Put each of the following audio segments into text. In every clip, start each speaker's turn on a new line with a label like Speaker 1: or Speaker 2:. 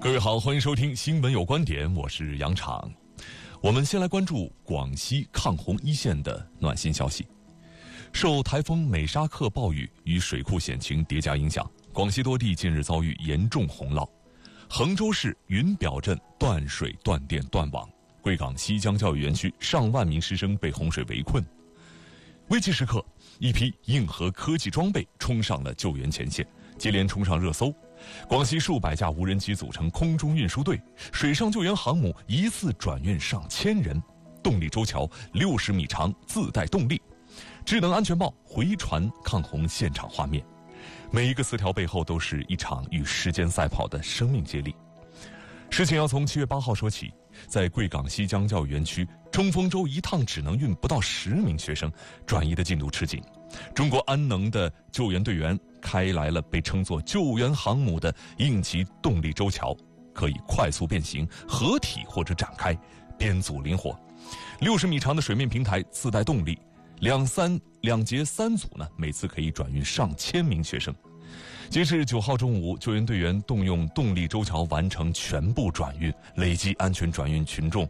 Speaker 1: 各位好，欢迎收听新闻有观点，我是杨昶。我们先来关注广西抗洪一线的暖心消息。受台风美沙克暴雨与水库险情叠加影响，广西多地近日遭遇严重洪涝。衡州市云表镇断水、断电、断网，贵港西江教育园区上万名师生被洪水围困。危急时刻，一批硬核科技装备冲上了救援前线，接连冲上热搜。广西数百架无人机组成空中运输队，水上救援航母一次转运上千人，动力舟桥60米长，自带动力，智能安全帽回传抗洪现场画面。每一个词条背后都是一场与时间赛跑的生命接力。事情要从7月8号说起，在贵港西江教育园区，冲锋舟一趟只能运不到10名学生，转移的进度吃紧。中国安能的救援队员开来了被称作救援航母的应急动力舟桥，可以快速变形、合体或者展开，编组灵活。60米长的水面平台自带动力，两节3组呢，每次可以转运上千名学生。截至9号中午，救援队员动用动力舟桥完成全部转运，累计安全转运群众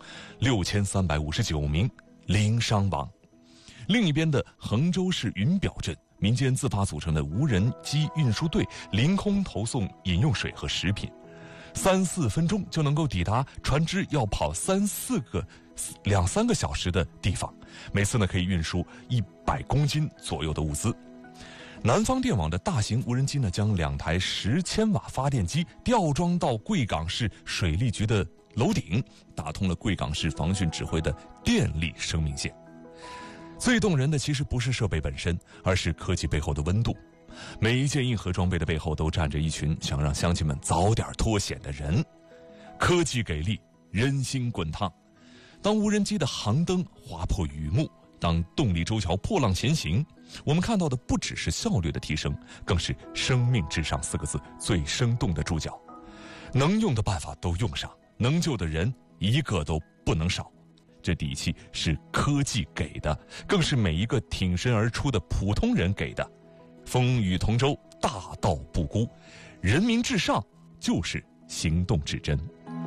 Speaker 1: 6359名，零伤亡。另一边的衡州市云表镇，民间自发组成的无人机运输队凌空投送饮用水和食品，3-4分钟就能够抵达船只要跑2-3个小时的地方，每次呢可以运输100公斤左右的物资。南方电网的大型无人机呢，将2台10千瓦发电机吊装到贵港市水利局的楼顶，打通了贵港市防汛指挥的电力生命线。最动人的其实不是设备本身，而是科技背后的温度。每一件硬核装备的背后都站着一群想让乡亲们早点脱险的人。科技给力，人心滚烫。当无人机的航灯划破雨幕，当动力舟桥破浪前行，我们看到的不只是效率的提升，更是生命至上4个字最生动的注脚。能用的办法都用上，能救的人一个都不能少。这底气是科技给的，更是每一个挺身而出的普通人给的。风雨同舟，大道不孤，人民至上就是行动至真。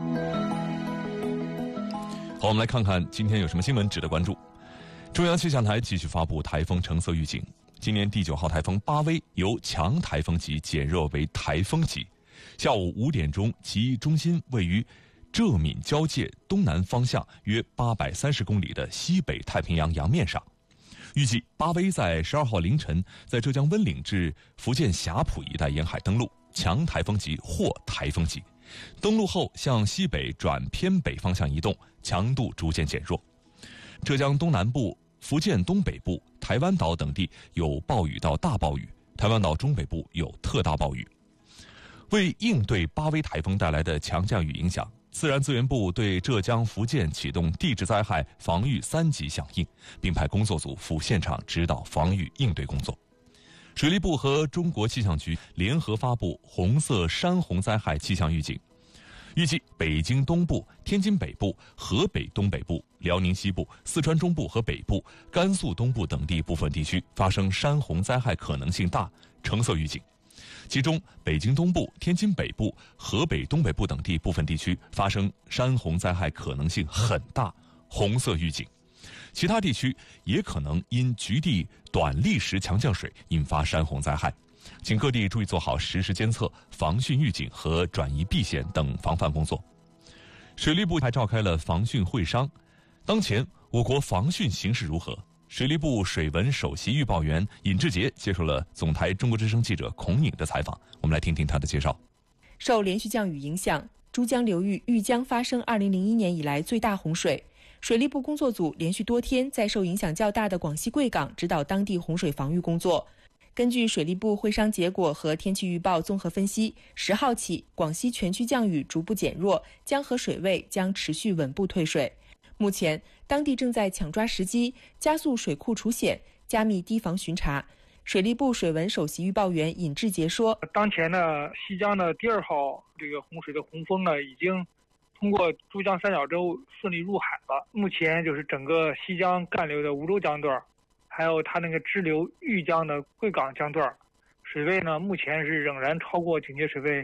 Speaker 1: 好，我们来看看今天有什么新闻值得关注。中央气象台继续发布台风橙色预警，今年第9号台风巴威由强台风级减弱为台风级，下午5点钟其中心位于浙闽交界东南方向约830公里的西北太平洋洋面上。预计巴威在12号凌晨在浙江温岭至福建霞浦一带沿海登陆，强台风级或台风级。登陆后向西北转偏北方向移动，强度逐渐减弱。浙江东南部、福建东北部、台湾岛等地有暴雨到大暴雨，台湾岛中北部有特大暴雨。为应对巴威台风带来的强降雨影响，自然资源部对浙江、福建启动地质灾害防御3级响应，并派工作组赴现场指导防御应对工作。水利部和中国气象局联合发布红色山洪灾害气象预警，预计北京东部、天津北部、河北东北部、辽宁西部、四川中部和北部、甘肃东部等地部分地区发生山洪灾害可能性大，橙色预警。其中北京东部、天津北部、河北东北部等地部分地区发生山洪灾害可能性很大，红色预警。其他地区也可能因局地短历时强降水引发山洪灾害，请各地注意做好实时监测、防汛预警和转移避险等防范工作。水利部还召开了防汛会商。当前我国防汛形势如何？水利部水文首席预报员尹志杰接受了总台中国之声记者孔颖的采访，我们来听听他的介绍。
Speaker 2: 受连续降雨影响，珠江流域豫江发生2001年以来最大洪水。水利部工作组连续多天在受影响较大的广西贵港指导当地洪水防御工作。根据水利部会商结果和天气预报综合分析，10号起，广西全区降雨逐步减弱，江河水位将持续稳步退水。目前，当地正在抢抓时机，加速水库除险，加密堤防巡查。水利部水文首席预报员尹志杰说：“
Speaker 3: 当前呢，西江的第2号这个洪水的洪峰呢，已经通过珠江三角洲顺利入海了。目前就是整个西江干流的梧州江段，还有它那个支流豫江的贵港江段，水位呢目前是仍然超过警戒水位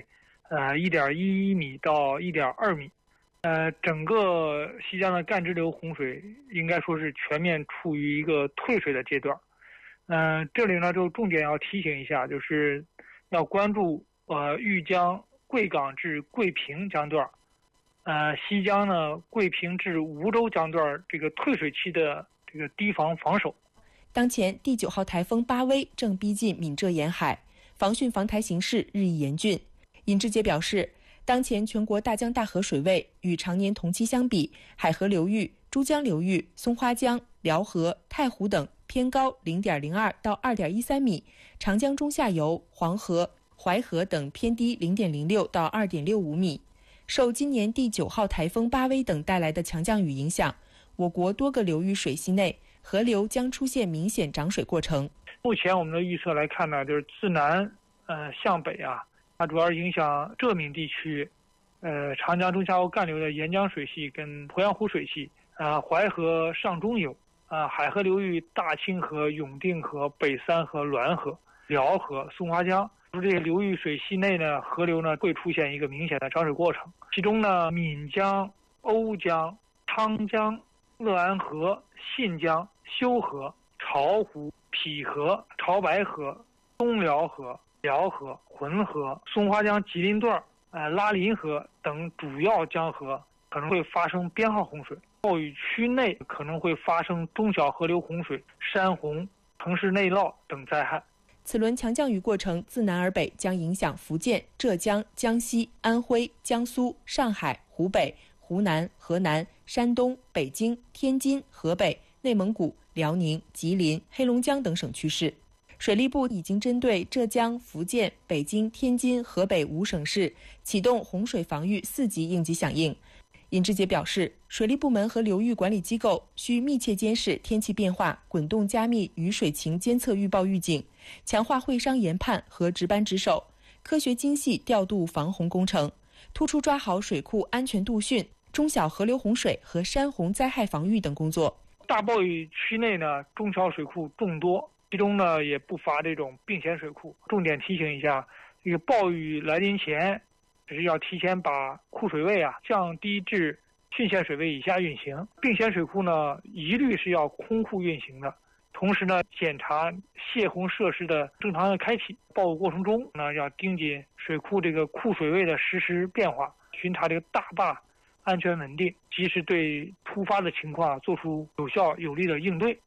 Speaker 3: 1.1米到1.2米。整个西江的干支流洪水应该说是全面处于一个退水的阶段。这里呢就重点要提醒一下，就是要关注豫江贵港至贵平江段，西江呢贵平至梧州江段这个退水期的这个堤防防守。
Speaker 2: 当前第9号台风巴威正逼近闽浙沿海，防汛防台形势日益严峻。尹志杰表示，当前全国大江大河水位与常年同期相比，海河流域、珠江流域、松花江、辽河、太湖等偏高 0.02 到 2.13米，长江中下游、黄河、淮河等偏低 0.06 到 2.65米。受今年第9号台风巴威等带来的强降雨影响，我国多个流域水系内河流将出现明显涨水过程。
Speaker 3: 目前我们的预测来看呢，就是自南向北它主要是影响浙闽地区，长江中下游干流的沿江水系跟鄱阳湖水系，淮河上中游，海河流域大清河、永定河、北三河、滦河、辽河、松花江，这些流域水系内呢，河流呢会出现一个明显的涨水过程。其中呢，岷江、瓯江、汤江、乐安河、信江、修河、巢湖、陂河、潮白河、东辽河、辽河、浑河、松花江吉林段、拉林河等主要江河可能会发生编号洪水。暴雨区内可能会发生中小河流洪水、山洪、城市内涝等灾害。
Speaker 2: 此轮强降雨过程自南而北将影响福建、浙江、江西、安徽、江苏、上海、湖北、湖南、河南、山东、北京、天津、河北、内蒙古、辽宁、吉林、黑龙江等省区市。水利部已经针对浙江、福建、北京、天津、河北5省市启动洪水防御4级应急响应。尹志杰表示，水利部门和流域管理机构需密切监视天气变化，滚动加密雨水情监测预报预警，强化会商研判和值班值守，科学精细调度防洪工程，突出抓好水库安全度汛、中小河流洪水和山洪灾害防御等工作。
Speaker 3: 大暴雨区内呢，中小水库众多，其中呢也不乏这种并险水库。重点提醒一下，这个暴雨来临前，只是要提前把库水位降低至汛限水位以下运行。并险水库呢，一律是要空库运行的。同时呢，检查泄洪设施的正常的开启。暴雨过程中呢，要盯紧水库这个库水位的实时变化，巡查这个大坝安全稳定，及时对突发的情况做出有效有力的应对。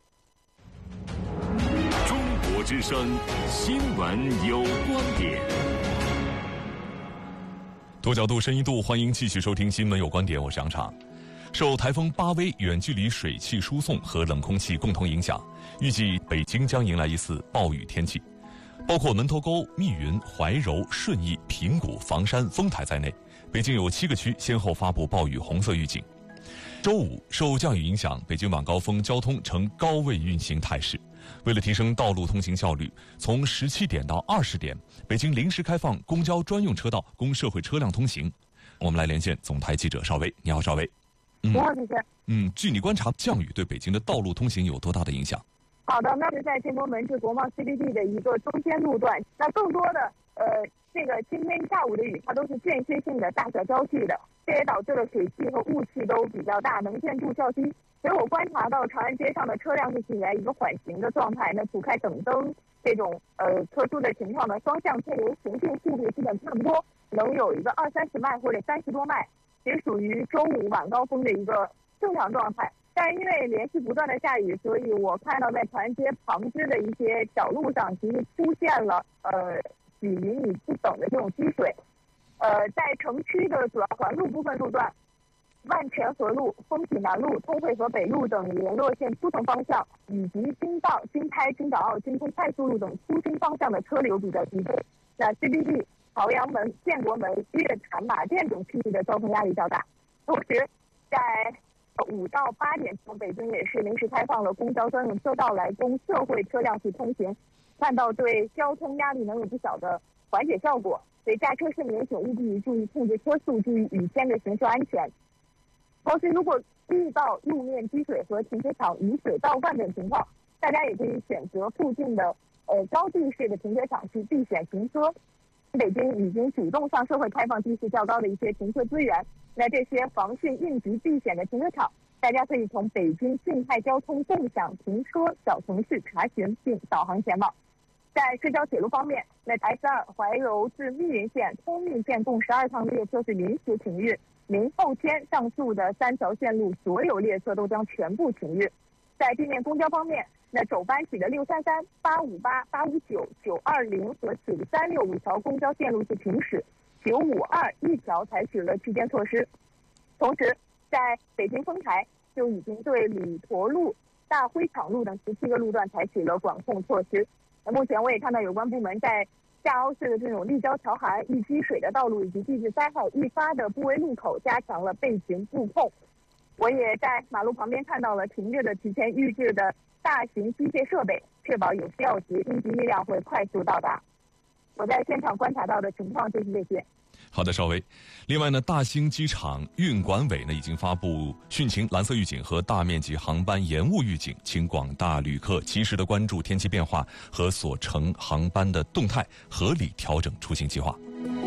Speaker 4: 中国之声新闻有观点。
Speaker 1: 多角度、深一度，欢迎继续收听《新闻有观点》，我是杨畅。受台风巴威远距离水汽输送和冷空气共同影响，预计北京将迎来一次暴雨天气，包括门头沟、密云、怀柔、顺义、平谷、房山、丰台在内，北京有7个区先后发布暴雨红色预警。周五，受降雨影响，北京晚高峰交通呈高位运行态势。为了提升道路通行效率，从17点到20点，北京临时开放公交专用车道供社会车辆通行。我们来连线总台记者邵薇。你好，邵薇。
Speaker 5: 你好，主持人。
Speaker 1: 据你观察，降雨对北京的道路通行有多大的影响？
Speaker 5: 好的，那是在建国门至国贸 CBD 的一个中间路段。那更多的这个今天下午的雨，它都是间歇性的大小交替的，这也导致了水汽和雾气都比较大，能见度较低。所以我观察到长安街上的车辆是起来一个缓行的状态，那除开等灯这种特殊的情况呢，双向车流行进速度基本差不多，能有一个20-30迈或者30多迈，也属于周五晚高峰的一个正常状态。但因为连续不断的下雨，所以我看到在长安街旁支的一些小路上，其实出现了几厘米不等的这种积水。在城区的主要环路部分路段，万泉河路、丰体南路、通惠河北路等联络线出城方向，以及京道、京开、京岛澳、京通快速路等出京方向的车流比较集中。那 CBD、朝阳门、建国门、月坛、马甸等区域的交通压力较大。同时，在5到8点钟，北京也是临时开放了公交专用车道来供社会车辆去通行，看到对交通压力能有不小的缓解效果。所以驾车市民请务必注意控制车速，注意雨天的行车安全。同时，如果遇到路面积水和停车场雨水倒灌等情况，大家也可以选择附近的高地式的停车场去避险停车。 北京已经主动向社会开放地势较高的一些停车资源。那这些防汛应急避险的停车场，大家可以从北京静态交通共享停车小程序查询并导航前往。在市郊铁路方面，那 S2 怀柔至密云线、通密线共12趟列车是临时停运，明后天上述的3条线路所有列车都将全部停运。在地面公交方面，那首班起的633、858、859、920和9365条公交线路是停驶，952一条采取了区间措施。同时，在北京丰台就已经对李驼路、大灰厂路等17个路段采取了管控措施。目前我也看到有关部门在夏凹市的这种立交桥涵易积水的道路以及地质灾害易发的部位路口加强了备询布控。我也在马路旁边看到了停着的提前预制的大型机械设备，确保有需要时应急力量会快速到达。我在现场观察到的情况就是这些。
Speaker 1: 好的，邵薇。另外呢，大兴机场运管委呢已经发布汛情蓝色预警和大面积航班延误预警，请广大旅客及时的关注天气变化和所乘航班的动态，合理调整出行计划。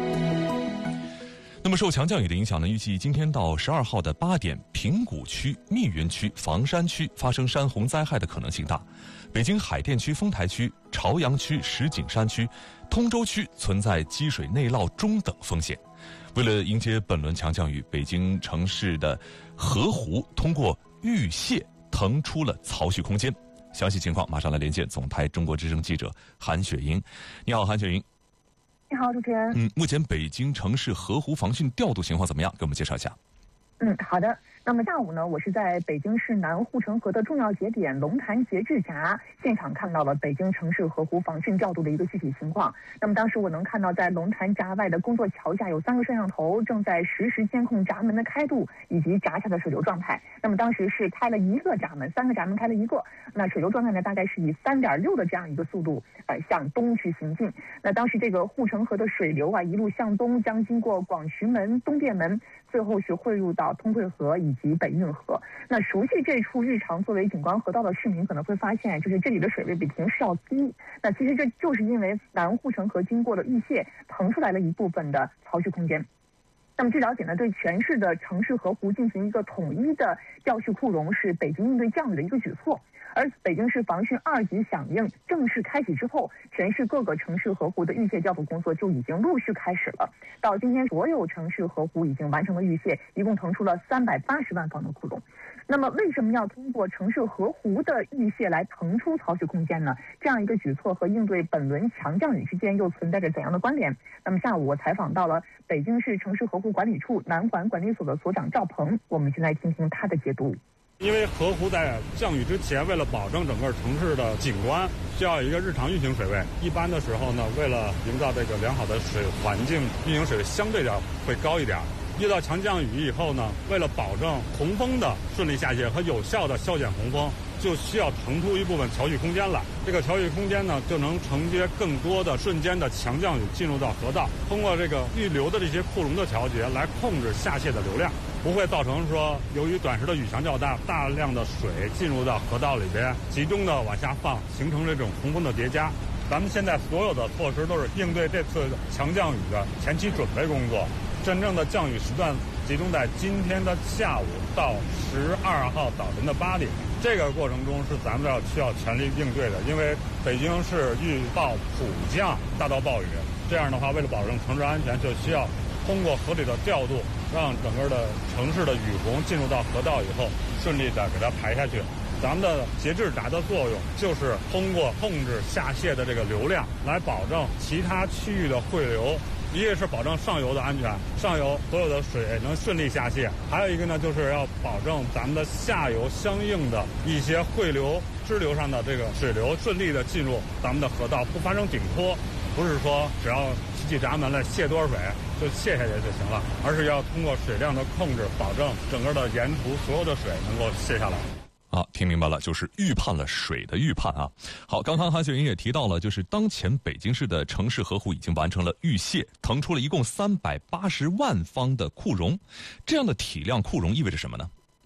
Speaker 1: 那么受强降雨的影响呢，预计今天到12号的8点，平谷区、密云区、房山区发生山洪灾害的可能性大。北京海淀区、丰台区、朝阳区、石景山区、通州区存在积水内涝中等风险。为了迎接本轮强降雨，北京城市的河湖通过预泄腾出了槽蓄空间。详细情况马上来连线总台中国之声记者韩雪莹。你好，韩雪莹。
Speaker 6: 你好，主持人。
Speaker 1: 目前北京城市河湖防汛调度情况怎么样？给我们介绍一下。
Speaker 6: 好的。那么下午呢，我是在北京市南护城河的重要节点龙潭节制闸现场看到了北京城市河湖防汛调度的一个具体情况。那么当时我能看到，在龙潭闸外的工作桥下有3个摄像头正在实时监控闸门的开度以及闸下的水流状态。那么当时是开了1个闸门，3个闸门开了1个，那水流状态呢大概是以3.6的这样一个速度向东去行进。那当时这个护城河的水流一路向东，将经过广渠门、东便门，最后是汇入到通惠河以及北运河。那熟悉这处日常作为景观河道的市民可能会发现，就是这里的水位比平时要低。那其实这就是因为南护城河经过了预泄，腾出来了一部分的槽蓄空间。那么据了解呢，对全市的城市河湖进行一个统一的调蓄库容，是北京应对降雨的一个举措。而北京市防汛2级响应正式开启之后，全市各个城市河湖的预泄调度工作就已经陆续开始了。到今天，所有城市河湖已经完成了预泄，一共腾出了380万方的库容。那么为什么要通过城市河湖的预泄来腾出槽蓄空间呢？这样一个举措和应对本轮强降雨之间又存在着怎样的关联？那么下午我采访到了北京市城市河湖管理处南环管理所的所长赵鹏，我们先来听听他的解读。
Speaker 7: 因为河湖在降雨之前，为了保证整个城市的景观，需要有一个日常运行水位。一般的时候呢，为了营造这个良好的水环境，运行水位相对会高一点。遇到强降雨以后呢，为了保证洪峰的顺利下泄和有效的消减洪峰，就需要腾出一部分桥蓄空间来。这个桥蓄空间呢，就能承接更多的瞬间的强降雨进入到河道，通过这个预留的这些库容的调节来控制下泄的流量，不会造成说由于短时的雨强较大，大量的水进入到河道里边，集中的往下放，形成这种洪峰的叠加。咱们现在所有的措施都是应对这次强降雨的前期准备工作。真正的降雨时段集中在今天的下午到12号早晨的8点，这个过程中是咱们需要全力应对的。因为北京市预报普降大到暴雨，这样的话，为了保证城市安全，就需要通过合理的调度，让整个的城市的雨洪进入到河道以后，顺利的给它排下去。咱们的节制闸的作用就是通过控制下泄的这个流量，来保证其他区域的汇流。一个是保证上游的安全，上游所有的水能顺利下泄；还有一个呢，就是要保证咱们的下游相应的一些汇流、支流上的这个水流顺利的进入咱们的河道，不发生顶脱。不是说只要起闸门来泄多少水就泄下去就行了，而是要通过水量的控制，保证整个的沿途所有的水能够泄下来。
Speaker 1: 听明白了，就是预判了水的预判啊。好，刚刚韩雪莹也提到了，就是当前北京市的城市河湖已经完成了预泄，腾出了一共380万方的库容。这样的体量库容意味着什么呢？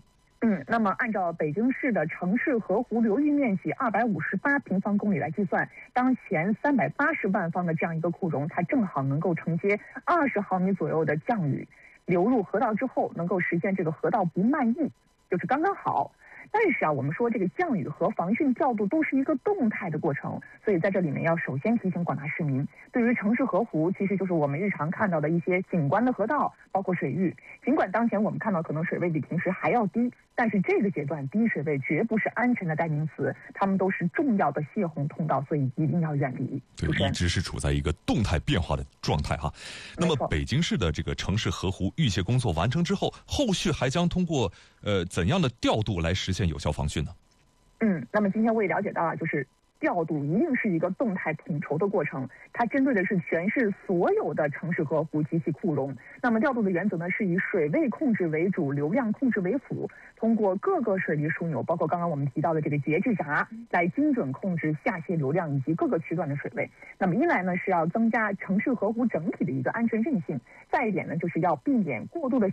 Speaker 6: 那么按照北京市的城市河湖流域面积258平方公里来计算，当前380万方的这样一个库容，它正好能够承接20毫米左右的降雨流入河道之后，能够实现这个河道不漫溢，就是刚刚好。但是我们说这个降雨和防汛调度都是一个动态的过程，所以在这里面要首先提醒广大市民，对于城市河湖，其实就是我们日常看到的一些景观的河道，包括水域。尽管当前我们看到可能水位比平时还要低，但是这个阶段低水位绝不是安全的代名词，它们都是重要的泄洪通道，所以一定要远离。
Speaker 1: 对，一直是处在一个动态变化的状态哈。那么北京市的这个城市河湖预泄工作完成之后，后续还将通过怎样的调度来实现有效防汛呢？
Speaker 6: 那么今天我也了解到就是调度一定是一个动态统筹的过程，它针对的是全市所有的城市河湖及其库容。那么调度的原则呢，是以水位控制为主，流量控制为辅，通过各个水利枢纽，包括刚刚我们提到的这个节制闸，来精准控制下泄流量以及各个区段的水位。那么一来呢，是要增加城市河湖整体的一个安全韧性；再一点呢，就是要避免过度的